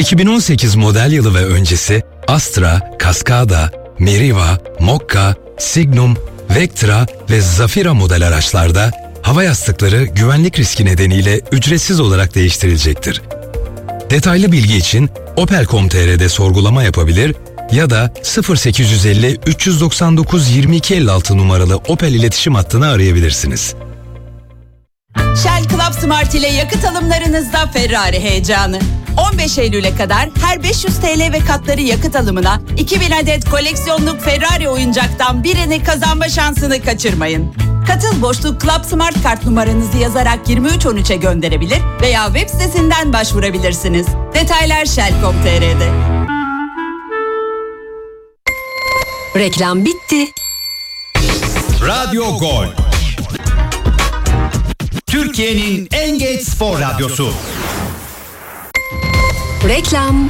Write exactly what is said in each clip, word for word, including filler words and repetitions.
iki bin on sekiz model yılı ve öncesi Astra, Cascada, Meriva, Mokka, Signum, Vectra ve Zafira model araçlarda hava yastıkları güvenlik riski nedeniyle ücretsiz olarak değiştirilecektir. Detaylı bilgi için opel nokta com nokta tr'de sorgulama yapabilir ya da sıfır sekiz yüz elli üç yüz doksan dokuz yirmi iki elli altı numaralı Opel iletişim hattını arayabilirsiniz. Shell Club Smart ile yakıt alımlarınızda Ferrari heyecanı. on beş Eylül'e kadar her beş yüz TL ve katları yakıt alımına iki bin adet koleksiyonluk Ferrari oyuncaktan birini kazanma şansını kaçırmayın. Katıl boşluk Club Smart kart numaranızı yazarak yirmi üç on üçe gönderebilir veya web sitesinden başvurabilirsiniz. Detaylar shell nokta com nokta tr'de. Reklam bitti. Radyo Gol. Türkiye'nin en geç spor radyosu. Reklam.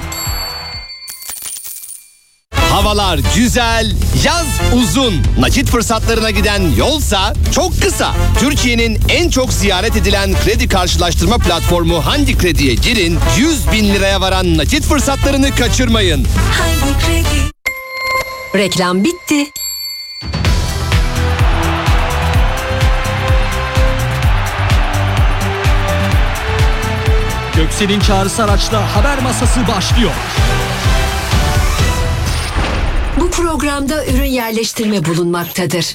Havalar güzel, yaz uzun. Nakit fırsatlarına giden yolsa çok kısa. Türkiye'nin en çok ziyaret edilen kredi karşılaştırma platformu Hangi Kredi'ye girin, yüz bin liraya varan nakit fırsatlarını kaçırmayın. Hangi Kredi? Reklam bitti. Göksel'in çağrısı araçla haber masası başlıyor. Bu programda ürün yerleştirme bulunmaktadır.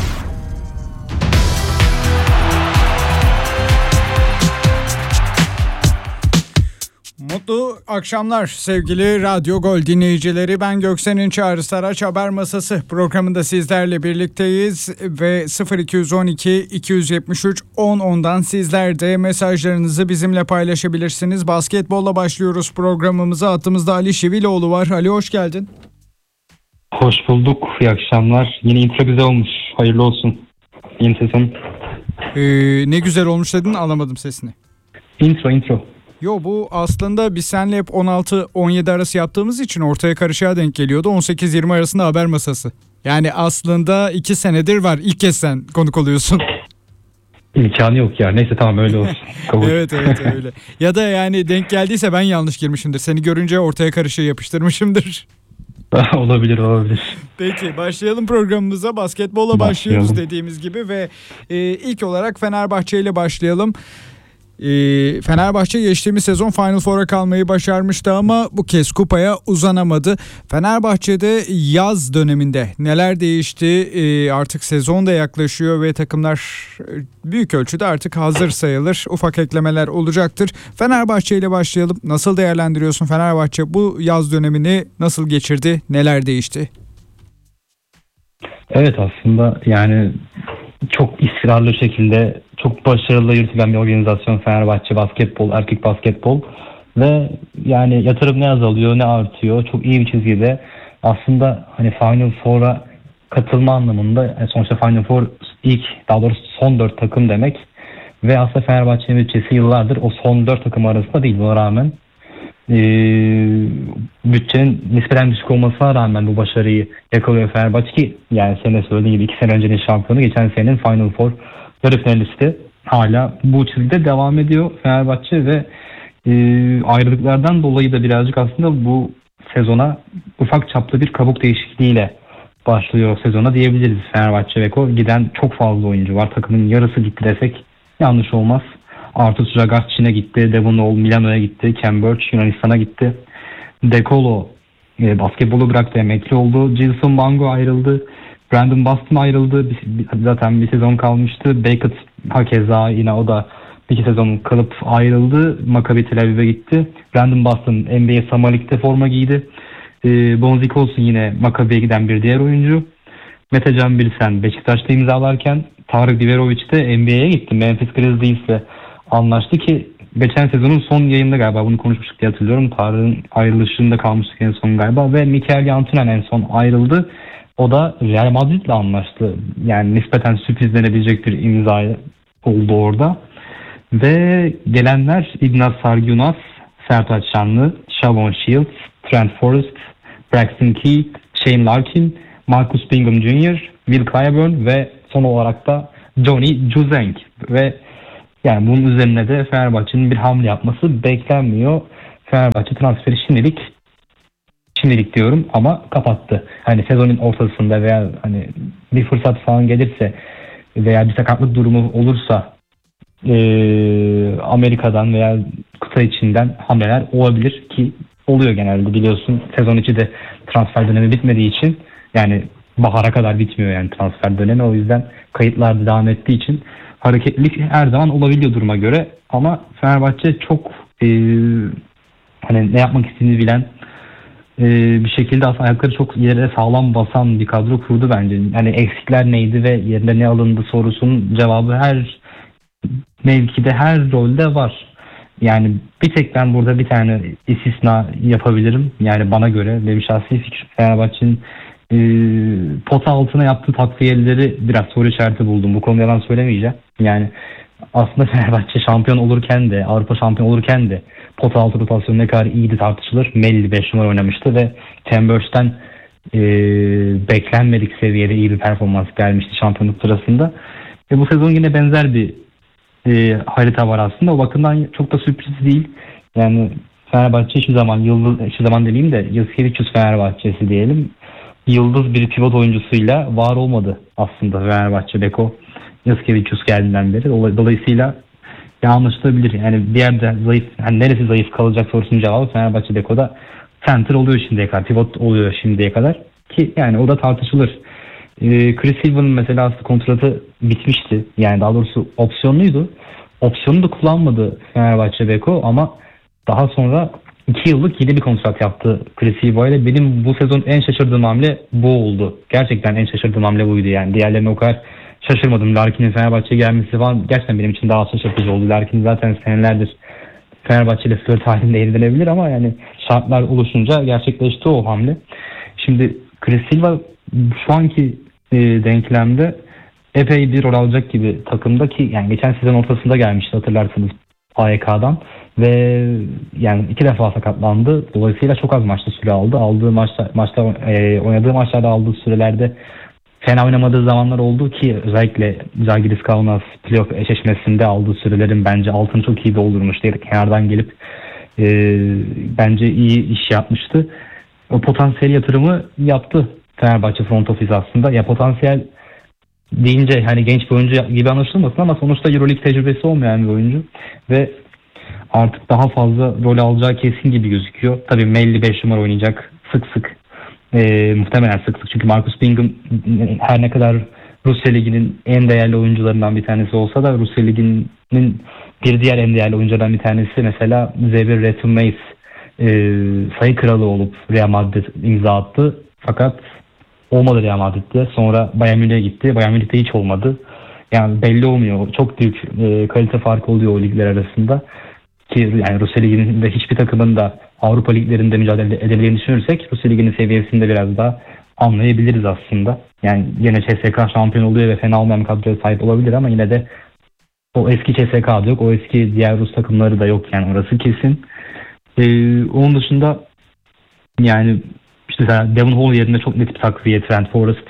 Mutlu akşamlar sevgili Radyo Gol dinleyicileri. Ben Göksel'in Çağrısı Araç Haber Masası programında sizlerle birlikteyiz ve sıfır iki on iki iki yetmiş üç on ondan sizler de mesajlarınızı bizimle paylaşabilirsiniz. Basketbolla başlıyoruz programımıza. Hattımızda Ali Şiviloğlu var. Ali hoş geldin. Hoş bulduk. İyi akşamlar. Yine intro güzel olmuş. Hayırlı olsun. Yeni sezon. Ee, ne güzel olmuş dedin, alamadım sesini. Intro intro. Yo, bu aslında biz seninle hep on altı on yedi arası yaptığımız için ortaya karışığa denk geliyordu. on sekiz yirmi arasında haber masası. Yani aslında iki senedir var. İlk kez sen konuk oluyorsun. İmkanı yok ya. Neyse tamam öyle olsun. Kabul. Evet evet öyle. Ya da yani denk geldiyse ben yanlış girmişimdir. Seni görünce ortaya karışığı yapıştırmışımdır. olabilir olabilir. Peki başlayalım programımıza. Basketbola başlıyoruz başlayalım dediğimiz gibi ve e, ilk olarak Fenerbahçe ile başlayalım. Ee, Fenerbahçe geçtiğimiz sezon Final Four'a kalmayı başarmıştı ama bu kez kupaya uzanamadı. Fenerbahçe'de yaz döneminde neler değişti? Ee, artık sezon da yaklaşıyor ve takımlar büyük ölçüde artık hazır sayılır. Ufak eklemeler olacaktır. Fenerbahçe ile başlayalım. Nasıl değerlendiriyorsun Fenerbahçe bu yaz dönemini nasıl geçirdi? Neler değişti? Evet, aslında yani çok istikrarlı şekilde çok başarılı yürütülen bir organizasyon Fenerbahçe basketbol, erkek basketbol ve yani yatırım ne azalıyor ne artıyor. Çok iyi bir çizgide. Aslında hani Final Four'a katılma anlamında yani sonuçta Final Four ilk, daha doğrusu son dört takım demek ve aslında Fenerbahçe'nin bütçesi yıllardır o son dört takım arasında değil. Buna rağmen Ee, bütçenin nispeten düşük olmasına rağmen bu başarıyı yakalıyor Fenerbahçe ki yani senin de söylediğin gibi iki sene öncenin şampiyonu, geçen senenin Final Four yarı finalisti. Hala bu çizgide devam ediyor Fenerbahçe ve e, ayrılıklardan dolayı da birazcık aslında bu sezona ufak çaplı bir kabuk değişikliğiyle başlıyor sezona diyebiliriz. Fenerbahçe ve Ko giden çok fazla oyuncu var. Takımın yarısı gitti desek yanlış olmaz. Artur Dragas Çin'e gitti, Devon Hall Milano'ya gitti, Ken Birch Yunanistan'a gitti. De Colo e, basketbolu bıraktı, emekli oldu. Jason Bango ayrıldı, Brandon Boston ayrıldı, bir, bir, zaten bir sezon kalmıştı. Beckett hakeza yine o da bir iki sezon kalıp ayrıldı. Maccabi Tel Aviv'e gitti. Brandon Boston N B A Summer League'de forma giydi. E, Bonzi Colson yine Maccabi'ye giden bir diğer oyuncu. Mete Can Bilsen Beşiktaş'ta imzalarken Tarık Diverovic de N B A'ye gitti. Memphis Grizzlies'le anlaştı ki geçen sezonun son yayında galiba bunu konuşmuştuk diye hatırlıyorum. Tarık'ın ayrılışında kalmıştık en son galiba ve Mikael Yantunen en son ayrıldı. O da Real Madrid'le anlaştı. Yani nispeten sürpriz denebilecek bir imza oldu orada. Ve gelenler Ignaz Sargiunas, Sertaç Şanlı, Shavon Shields, Trent Forrest, Braxton Key, Shane Larkin, Marcus Bingham Junior, Will Clyburn ve son olarak da Johnny Juzang ve yani bunun üzerine de Fenerbahçe'nin bir hamle yapması beklenmiyor. Fenerbahçe transferi şimdilik şimdilik diyorum ama kapattı. Hani sezonun ortasında veya hani bir fırsat falan gelirse veya bir sakatlık durumu olursa e, Amerika'dan veya kıta içinden hamleler olabilir ki oluyor genelde, biliyorsun. Sezon içi de transfer dönemi bitmediği için, yani bahara kadar bitmiyor yani transfer dönemi. O yüzden kayıtlar da devam ettiği için hareketlilik her zaman olabiliyor duruma göre. Ama Fenerbahçe çok e, hani ne yapmak istediğini bilen, e, bir şekilde aslında ayakları çok yere sağlam basan bir kadro kurdu bence. Yani eksikler neydi ve yerine ne alındı sorusunun cevabı her mevkide, her rolde var. Yani bir tek ben burada bir tane istisna yapabilirim. Yani bana göre, benim şahsi fikrim, Fenerbahçe'nin e, pota altına yaptığı takviyeleri biraz soru işareti buldum. Bu konuda yalan söylemeyeceğim. Yani aslında Fenerbahçe şampiyon olurken de, Avrupa şampiyon olurken de pota altı rotasyonu ne kadar iyiydi tartışılır. Melli beş numara oynamıştı ve Chambers'ten e, beklenmedik seviyede iyi bir performans gelmişti şampiyonluk sırasında. Ve bu sezon yine benzer bir e, harita var aslında. O bakımdan çok da sürpriz değil. Yani Fenerbahçe hiçbir zaman yıldız, hiçbir zaman demeyeyim de Yasikevicius Fenerbahçesi diyelim, yıldız bir pivot oyuncusuyla var olmadı aslında Fenerbahçe. Beko Yasikevicius geldiğinden beri. Dolayısıyla anlaşılabilir. Yani bir yerde zayıf, yani neresi zayıf kalacak sorusunun cevabı Fenerbahçe Beko'da center oluyor şimdiye kadar. Pivot oluyor şimdiye kadar. Ki yani o da tartışılır. Ee, Chris Silva'nın mesela aslında kontratı bitmişti. Yani daha doğrusu opsiyonluydu. Opsiyonu da kullanmadı Fenerbahçe Beko ama daha sonra iki yıllık yeni bir kontrat yaptı Chris Silva ile. Benim bu sezon en şaşırdığım hamle bu oldu. Gerçekten en şaşırdığım hamle buydu yani. Diğerlerine o kadar şaşırmadım. Larkin'in Fenerbahçe'ye gelmesi falan gerçekten benim için daha şaşırtıcı oldu. Larkin zaten senelerdir Fenerbahçe ile flört halinde eğlenilebilir ama yani şartlar oluşunca gerçekleşti o hamle. Şimdi Chris Silva şu anki e, denklemde epey bir rol alacak gibi takımda, ki yani geçen sezon ortasında gelmişti hatırlarsınız A Y K'dan ve yani iki defa sakatlandı. Dolayısıyla çok az maçta süre aldı. Aldığı maçta, maçta e, oynadığı maçlarda aldığı sürelerde fena oynamadığı zamanlar oldu ki özellikle Žalgiris Kaunas playoff eşleşmesinde aldığı sürelerin bence altını çok iyi doldurmuştu. Kenardan gelip e, bence iyi iş yapmıştı. O potansiyel yatırımı yaptı Fenerbahçe front office aslında. Ya potansiyel deyince hani genç bir oyuncu gibi anlaşılmasın ama sonuçta Euroleague tecrübesi olmayan bir oyuncu ve artık daha fazla rol alacağı kesin gibi gözüküyor. Tabii Melli beş numara oynayacak sık sık. E, muhtemelen sık sık, çünkü Marcus Bingham her ne kadar Rusya Ligi'nin en değerli oyuncularından bir tanesi olsa da Rusya Ligi'nin bir diğer en değerli oyunculardan bir tanesi mesela Xavier Retumace e, sayı kralı olup Real Madrid imza attı. Fakat olmadı Real Madrid'de. Sonra Bayern Münih'e gitti. Bayern Münih'te hiç olmadı. Yani belli olmuyor. Çok büyük e, kalite farkı oluyor o ligler arasında. Ki yani Rusya Ligi'nin de hiçbir takımın da Avrupa liglerinde mücadele edebileceğini düşünürsek Rusya Ligi'nin seviyesinde biraz daha anlayabiliriz aslında. Yani yine C S K şampiyon oluyor ve fena olmayan bir kadroya sahip olabilir ama yine de o eski C S K'da yok. O eski diğer Rus takımları da yok yani, orası kesin. Ee, onun dışında yani işte Devon Hall yerine çok net bir takviye Trent Forrest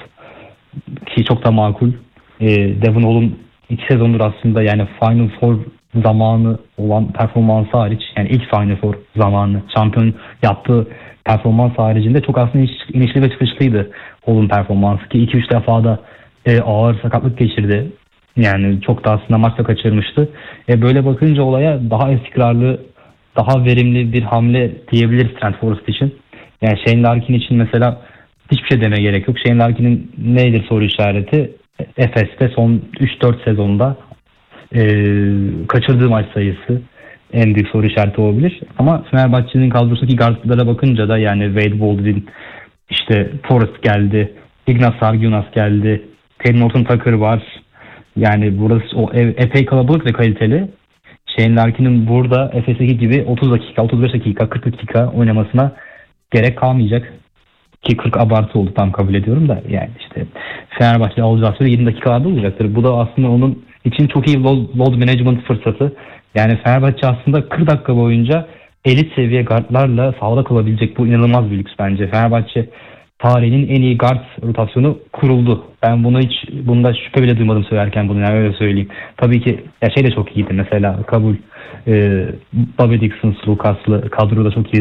ki çok da makul. Ee, Devon Hall'un iki sezondur aslında yani Final Four zamanı olan performansı hariç, yani ilk Final Four zamanı şampiyon yaptığı performans haricinde çok aslında inişli ve çıkışlıydı Hall'un performansı ki iki üç defa da e, ağır sakatlık geçirdi. Yani çok da aslında maçta kaçırmıştı. E, böyle bakınca olaya daha istikrarlı, daha verimli bir hamle diyebiliriz Trent Forrest için. Yani Shane Larkin için mesela hiçbir şey demeye gerek yok. Shane Larkin'in neydi soru işareti? Efes'te son üç dört sezonda Ee, kaçırdığı maç sayısı en büyük soru işareti olabilir. Ama Fenerbahçe'nin kadrosundaki guardlara bakınca da yani Wade Baldwin, işte Forrest geldi, Ignas Sargiunas geldi, Taylor Norton Tucker var. Yani burası o epey kalabalık ve kaliteli. Shane Larkin'in burada Efes'teki gibi otuz dakika, otuz beş dakika, kırk dakika oynamasına gerek kalmayacak. Ki kırk abartı oldu, tam kabul ediyorum da yani işte Fenerbahçe alacağı süre yirmi dakikalarda olacaktır. Bu da aslında onun için çok iyi load, load management fırsatı. Yani Fenerbahçe aslında kırk dakika boyunca elit seviye guardlarla sahada kalabilecek, bu inanılmaz bir lüks bence. Fenerbahçe tarihinin en iyi guard rotasyonu kuruldu. Ben bunu hiç bunda şüphe bile duymadım söylerken bunu, yani öyle söyleyeyim. Tabii ki ya şey de çok iyiydi mesela, kabul. Ee, Bobby Dixon, Lucas'lı kadro da çok iyi.